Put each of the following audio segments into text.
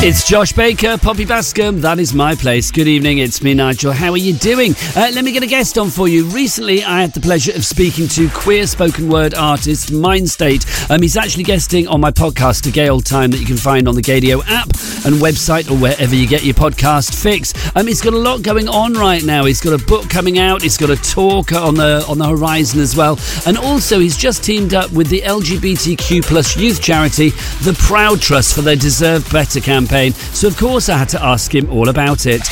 It's Josh Baker, Poppy Bascom, that is my place. Good evening, it's me, Nigel. How are you doing? Let me get a guest on for you. Recently, I had the pleasure of speaking to queer spoken word artist Mindstate. He's actually guesting on my podcast, A Gay Old Time, that you can find on the Gaydio app and website or wherever you get your podcast fix. He's got a lot going on right now. He's got a book coming out. He's got a talk on the horizon as well. And also, he's just teamed up with the LGBTQ plus youth charity, The Proud Trust, for their Deserve Better campaign. So, of course, I had to ask him all about it.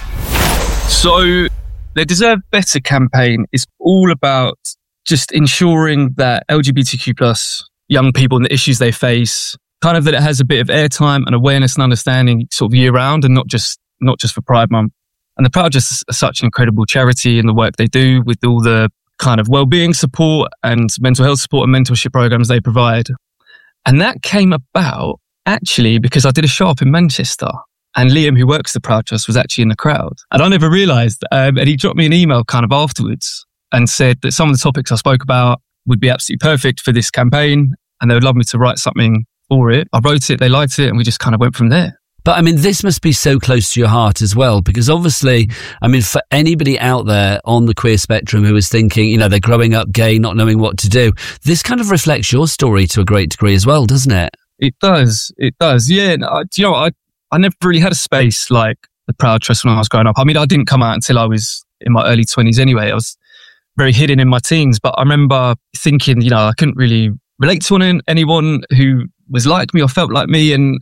So, the Deserve Better campaign is all about just ensuring that LGBTQ plus young people and the issues they face, kind of that it has a bit of airtime and awareness and understanding sort of year round and not just for Pride Month. And the Proud Trust is such an incredible charity in the work they do with all the kind of well-being support and mental health support and mentorship programs they provide. And that came about actually because I did a show up in Manchester and Liam, who works the Proud Trust, was actually in the crowd. And I never realised, and he dropped me an email kind of afterwards and said that some of the topics I spoke about would be absolutely perfect for this campaign and they would love me to write something for it. I wrote it, they liked it, and we just kind of went from there. But I mean, this must be so close to your heart as well, because obviously, I mean, for anybody out there on the queer spectrum who is thinking, you know, they're growing up gay, not knowing what to do, this kind of reflects your story to a great degree as well, doesn't it? It does. Yeah. I never really had a space like the Proud Trust when I was growing up. I mean, I didn't come out until I was in my early 20s anyway. I was very hidden in my teens, but I remember thinking, you know, I couldn't really relate to anyone who was like me or felt like me. And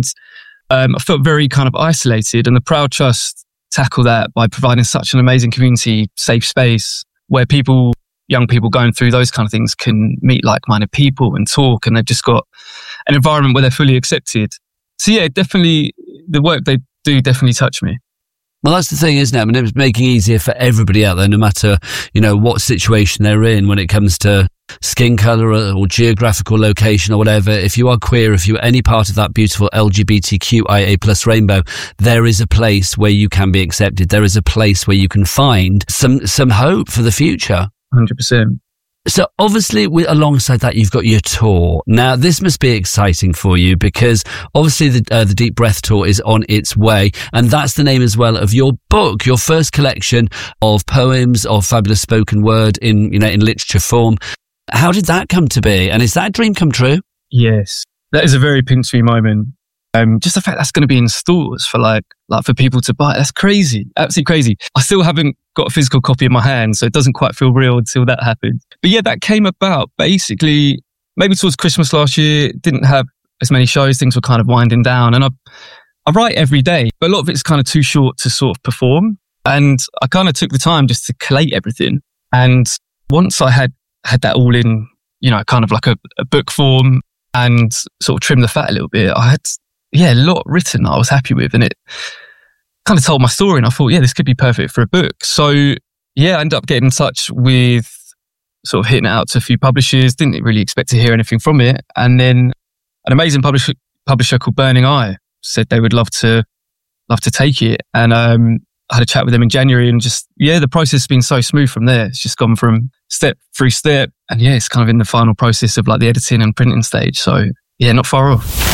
I felt very kind of isolated, and the Proud Trust tackle that by providing such an amazing community, safe space where young people going through those kind of things can meet like-minded people and talk, and they've just got an environment where they're fully accepted. So yeah, definitely the work they do definitely touch me. Well, that's the thing, isn't it? I mean, it's making it easier for everybody out there, no matter, you know, what situation they're in when it comes to skin colour or geographical location or whatever. If you are queer, if you're any part of that beautiful LGBTQIA plus rainbow, there is a place where you can be accepted. There is a place where you can find some hope for the future. 100%. So obviously, alongside that, you've got your tour. Now, this must be exciting for you because obviously the Deep Breath tour is on its way, and that's the name as well of your book, your first collection of poems, of fabulous spoken word in literature form. How did that come to be? And is that a dream come true? Yes, that is a very pinch me moment. Just the fact that's going to be in stores for for people to buy. That's crazy. Absolutely crazy. I still haven't got a physical copy in my hand, so it doesn't quite feel real until that happens. But yeah, that came about basically maybe towards Christmas last year. Didn't have as many shows. Things were kind of winding down, and I write every day, but a lot of it's kind of too short to sort of perform. And I kind of took the time just to collate everything. And once I had that all in, you know, kind of like a book form and sort of trim the fat a little bit, I had a lot written that I was happy with, and it kind of told my story, and I thought, yeah, this could be perfect for a book. So yeah, I ended up getting in touch with sort of hitting it out to a few publishers, didn't really expect to hear anything from it. And then an amazing publisher called Burning Eye said they would love to take it. And I had a chat with them in January, and the process has been so smooth from there. It's just gone from step through step, and yeah, it's kind of in the final process of like the editing and printing stage. So yeah, not far off.